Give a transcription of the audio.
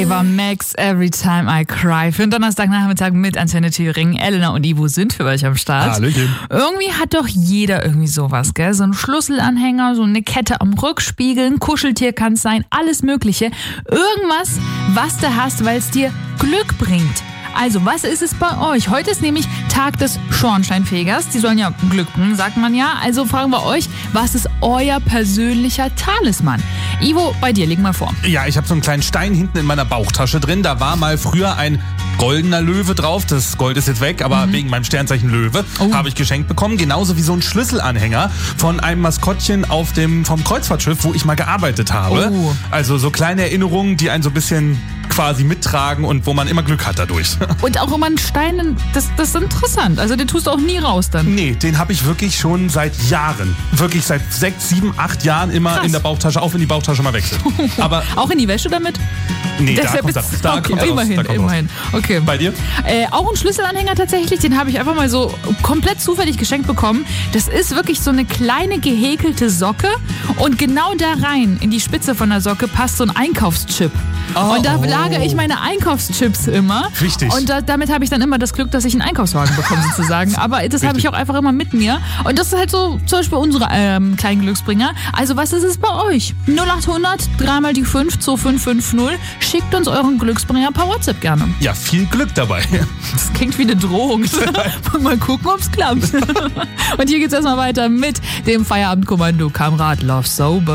War Max Every Time I Cry für den Donnerstagnachmittag mit Antenne Thüringen. Elena und Ivo sind für euch am Start. Hallöchen. Irgendwie hat doch jeder irgendwie sowas, gell? So ein Schlüsselanhänger, so eine Kette am Rückspiegel, ein Kuscheltier kann es sein, alles Mögliche. Irgendwas, was du hast, weil es dir Glück bringt. Also, was ist es bei euch? Heute ist nämlich Tag des Schornsteinfegers. Die sollen ja Glück bringen, sagt man ja. Also fragen wir euch, was ist euer persönlicher Talisman? Ivo, bei dir, leg mal vor. Ja, ich habe so einen kleinen Stein hinten in meiner Bauchtasche drin. Da war mal früher ein goldener Löwe drauf. Das Gold ist jetzt weg, aber wegen meinem Sternzeichen Löwe habe ich geschenkt bekommen. Genauso wie so ein Schlüsselanhänger von einem Maskottchen vom Kreuzfahrtschiff, wo ich mal gearbeitet habe. Oh. Also so kleine Erinnerungen, die einen so ein bisschen quasi mittragen und wo man immer Glück hat dadurch. Und auch immer einen Stein, das ist interessant. Also den tust du auch nie raus dann. Nee, den habe ich wirklich schon seit Jahren. Wirklich seit 6, 7, 8 Jahren immer Krass. in der Bauchtasche, auch wenn die Bauchtasche mal wechselt. Aber Auch in die Wäsche damit? nee, da Deshalb kommt ist- das. Da okay, kommt er raus, immerhin, da kommt er raus. immerhin. Okay. Bei dir? Auch ein Schlüsselanhänger tatsächlich, den habe ich einfach mal so komplett zufällig geschenkt bekommen. Das ist wirklich so eine kleine gehäkelte Socke und genau da rein, in die Spitze von der Socke, passt so ein Einkaufschip. Und da lagere ich meine Einkaufschips immer. Wichtig. Und damit habe ich dann immer das Glück, dass ich einen Einkaufswagen bekomme sozusagen. Aber das habe ich auch einfach immer mit mir. Und das ist halt so zum Beispiel unsere kleinen Glücksbringer. Also was ist es bei euch? 0800 3 mal die 5 2550. Schickt uns euren Glücksbringer per WhatsApp gerne. Ja, viel Glück dabei. Das klingt wie eine Drohung. Mal gucken, ob es klappt. Und hier geht's erstmal weiter mit dem Feierabendkommando Kamrad Love Sober.